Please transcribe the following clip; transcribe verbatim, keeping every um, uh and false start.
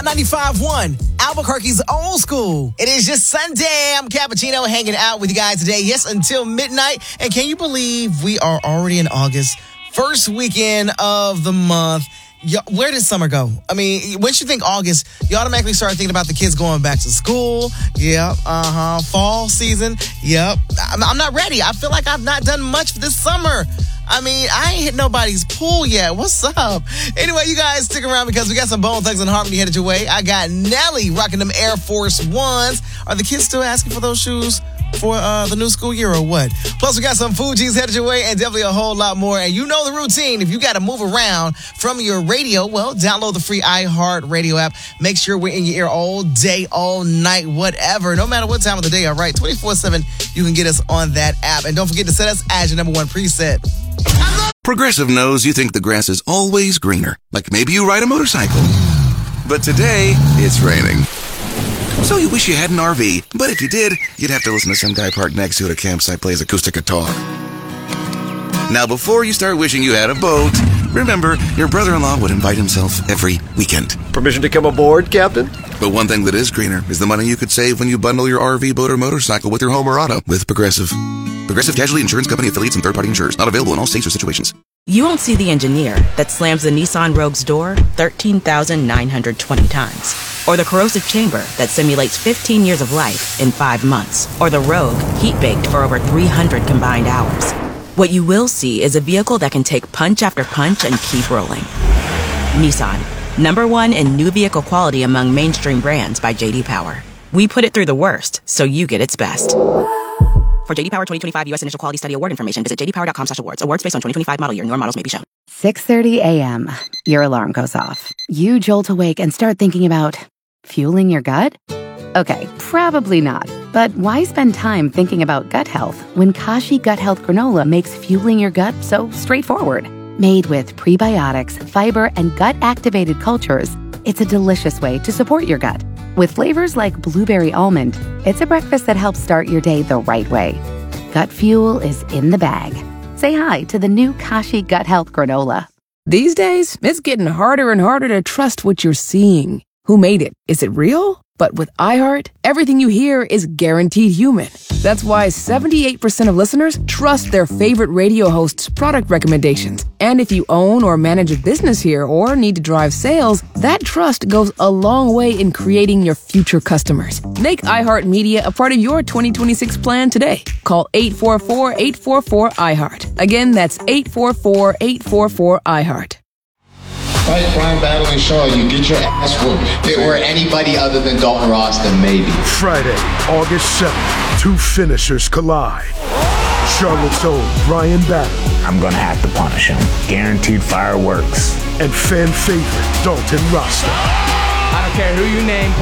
Hot ninety-five point one, Albuquerque's old school. It is just Sunday. I'm Cappuccino hanging out with you guys today. Yes, until midnight. And can you believe we are already in August? First weekend of the month. Where did summer go? I mean, once you think August, you automatically start thinking about the kids going back to school. Yep. Uh-huh. Fall season. Yep. I'm, I'm not ready. I feel like I've not done much for this summer. I mean, I ain't hit nobody's pool yet. What's up? Anyway, you guys stick around because we got some Bone Thugs and Harmony headed your way. I got Nelly rocking them Air Force Ones. Are the kids still asking for those shoes for uh, the new school year or what? Plus, we got some Fugees headed your way and definitely a whole lot more. And you know the routine. If you got to move around from your radio, well, download the free iHeart Radio app. Make sure we're in your ear all day, all night, whatever. No matter what time of the day, all right? twenty-four seven, you can get us on that app. And don't forget to set us as your number one preset. Progressive knows you think the grass is always greener. Like maybe you ride a motorcycle. But today, it's raining. So you wish you had an R V. But if you did, you'd have to listen to some guy parked next to it at a campsite plays acoustic guitar. Now, before you start wishing you had a boat, remember, your brother-in-law would invite himself every weekend. Permission to come aboard, Captain? But one thing that is greener is the money you could save when you bundle your R V, boat, or motorcycle with your home or auto with Progressive. Progressive Casualty Insurance Company affiliates and third-party insurers. Not available in all states or situations. You won't see the engineer that slams the Nissan Rogue's door thirteen thousand nine hundred twenty times. Or the corrosive chamber that simulates fifteen years of life in five months. Or the Rogue heat-baked for over three hundred combined hours. What you will see is a vehicle that can take punch after punch and keep rolling. Nissan, number one in new vehicle quality among mainstream brands by J D Power. We put it through the worst, so you get its best. For J D Power twenty twenty-five U S Initial Quality Study Award information, visit j d power dot com slash awards. Awards based on twenty twenty-five model year. Newer models may be shown. six thirty a.m. Your alarm goes off. You jolt awake and start thinking about fueling your gut? Okay, probably not. But why spend time thinking about gut health when Kashi Gut Health Granola makes fueling your gut so straightforward? Made with prebiotics, fiber, and gut-activated cultures, it's a delicious way to support your gut. With flavors like blueberry almond, it's a breakfast that helps start your day the right way. Gut fuel is in the bag. Say hi to the new Kashi Gut Health Granola. These days, it's getting harder and harder to trust what you're seeing. Who made it? Is it real? But with iHeart, everything you hear is guaranteed human. That's why seventy-eight percent of listeners trust their favorite radio host's product recommendations. And if you own or manage a business here or need to drive sales, that trust goes a long way in creating your future customers. Make iHeartMedia a part of your twenty twenty-six plan today. Call eight four four, eight four four, iHeart. Again, that's eight four four, eight four four, iHeart. Fight crime, battling Shaw, you get your ass whooped. If it were anybody other than Dalton Ross, then maybe. Friday, August seventh, two finishers collide. Charlotte's own Brian Battle. I'm gonna have to punish him. Guaranteed fireworks. And fan favorite Dalton Rasta. I don't care who you name.